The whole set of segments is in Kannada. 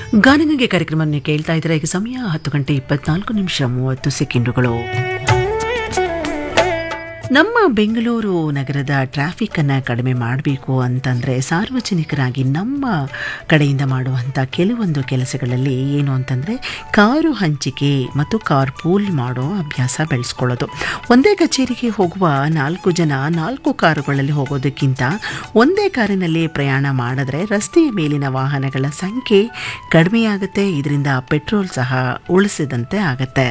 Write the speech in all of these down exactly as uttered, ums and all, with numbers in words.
ಗಾನಗಂಗೆ ಕಾರ್ಯಕ್ರಮವನ್ನು ಕೇಳ್ತಾ ಇದ್ರೆ ಈಗ ಸಮಯ ಹತ್ತು ಗಂಟೆ ಇಪ್ಪತ್ನಾಲ್ಕು ನಿಮಿಷ ಮೂವತ್ತು ಸೆಕೆಂಡುಗಳು. ನಮ್ಮ ಬೆಂಗಳೂರು ನಗರದ ಟ್ರಾಫಿಕ್ಕನ್ನು ಕಡಿಮೆ ಮಾಡಬೇಕು ಅಂತಂದರೆ ಸಾರ್ವಜನಿಕರಾಗಿ ನಮ್ಮ ಕಡೆಯಿಂದ ಮಾಡುವಂಥ ಕೆಲವೊಂದು ಕೆಲಸಗಳಲ್ಲಿ ಏನು ಅಂತಂದರೆ ಕಾರು ಹಂಚಿಕೆ ಮತ್ತು ಕಾರ್ ಪೂಲ್ ಮಾಡೋ ಅಭ್ಯಾಸ ಬೆಳೆಸ್ಕೊಳ್ಳೋದು. ಒಂದೇ ಕಚೇರಿಗೆ ಹೋಗುವ ನಾಲ್ಕು ಜನ ನಾಲ್ಕು ಕಾರುಗಳಲ್ಲಿ ಹೋಗೋದಕ್ಕಿಂತ ಒಂದೇ ಕಾರಿನಲ್ಲಿ ಪ್ರಯಾಣ ಮಾಡಿದ್ರೆ ರಸ್ತೆಯ ಮೇಲಿನ ವಾಹನಗಳ ಸಂಖ್ಯೆ ಕಡಿಮೆಯಾಗುತ್ತೆ. ಇದರಿಂದ ಪೆಟ್ರೋಲ್ ಸಹ ಉಳಿಸಿದಂತೆ ಆಗುತ್ತೆ.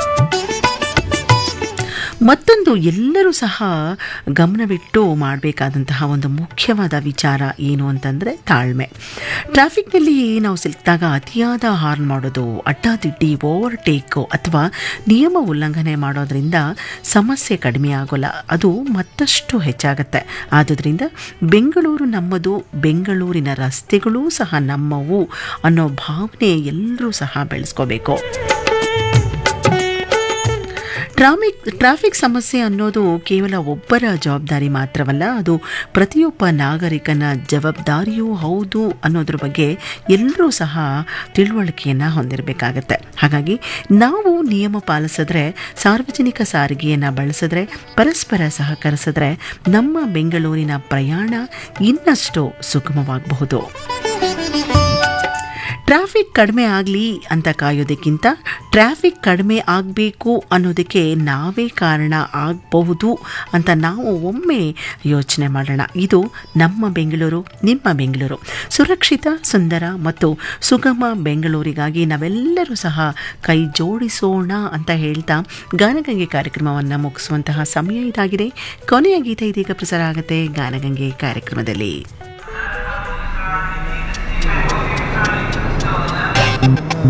ಮತ್ತೊಂದು ಎಲ್ಲರೂ ಸಹ ಗಮನವಿಟ್ಟು ಮಾಡಬೇಕಾದಂತಹ ಒಂದು ಮುಖ್ಯವಾದ ವಿಚಾರ ಏನು ಅಂತಂದರೆ ತಾಳ್ಮೆ. ಟ್ರಾಫಿಕ್ನಲ್ಲಿ ನಾವು ಸಿಕ್ಕಿದಾಗ ಅತಿಯಾದ ಹಾರ್ನ್ ಮಾಡೋದು, ಅಡ್ಡಾದಿಡ್ಡಿ ಓವರ್ಟೇಕು ಅಥವಾ ನಿಯಮ ಉಲ್ಲಂಘನೆ ಮಾಡೋದ್ರಿಂದ ಸಮಸ್ಯೆ ಕಡಿಮೆ ಆಗೋಲ್ಲ, ಅದು ಮತ್ತಷ್ಟು ಹೆಚ್ಚಾಗತ್ತೆ. ಆದುದರಿಂದ ಬೆಂಗಳೂರು ನಮ್ಮದು, ಬೆಂಗಳೂರಿನ ರಸ್ತೆಗಳೂ ಸಹ ನಮ್ಮವು ಅನ್ನೋ ಭಾವನೆ ಎಲ್ಲರೂ ಸಹ ಬೆಳೆಸ್ಕೋಬೇಕು. ಟ್ರಾಫಿಕ್ ಟ್ರಾಫಿಕ್ ಸಮಸ್ಯೆ ಅನ್ನೋದು ಕೇವಲ ಒಬ್ಬರ ಜವಾಬ್ದಾರಿ ಮಾತ್ರವಲ್ಲ, ಅದು ಪ್ರತಿಯೊಬ್ಬ ನಾಗರಿಕನ ಜವಾಬ್ದಾರಿಯೂ ಹೌದು ಅನ್ನೋದ್ರ ಬಗ್ಗೆ ಎಲ್ಲರೂ ಸಹ ತಿಳುವಳಿಕೆಯನ್ನು ಹೊಂದಿರಬೇಕಾಗತ್ತೆ. ಹಾಗಾಗಿ ನಾವು ನಿಯಮ ಪಾಲಿಸಿದ್ರೆ, ಸಾರ್ವಜನಿಕ ಸಾರಿಗೆಯನ್ನು ಬಳಸಿದ್ರೆ, ಪರಸ್ಪರ ಸಹಕರಿಸಿದ್ರೆ ನಮ್ಮ ಬೆಂಗಳೂರಿನ ಪ್ರಯಾಣ ಇನ್ನಷ್ಟು ಸುಗಮವಾಗಬಹುದು. ಟ್ರಾಫಿಕ್ ಕಡಿಮೆ ಆಗಲಿ ಅಂತ ಕಾಯೋದಕ್ಕಿಂತ ಟ್ರಾಫಿಕ್ ಕಡಿಮೆ ಆಗಬೇಕು ಅನ್ನೋದಕ್ಕೆ ನಾವೇ ಕಾರಣ ಆಗಬಹುದು ಅಂತ ನಾವು ಒಮ್ಮೆ ಯೋಚನೆ ಮಾಡೋಣ. ಇದು ನಮ್ಮ ಬೆಂಗಳೂರು, ನಿಮ್ಮ ಬೆಂಗಳೂರು. ಸುರಕ್ಷಿತ, ಸುಂದರ ಮತ್ತು ಸುಗಮ ಬೆಂಗಳೂರಿಗಾಗಿ ನಾವೆಲ್ಲರೂ ಸಹ ಕೈ ಜೋಡಿಸೋಣ ಅಂತ ಹೇಳ್ತಾ ಗಾನಗಂಗೆ ಕಾರ್ಯಕ್ರಮವನ್ನು ಮುಗಿಸುವಂತಹ ಸಮಯ ಇದಾಗಿದೆ. ಕೊನೆಯ ಗೀತೆ ಇದೀಗ ಪ್ರಸಾರ ಆಗುತ್ತೆ ಗಾನಗಂಗೆ ಕಾರ್ಯಕ್ರಮದಲ್ಲಿ.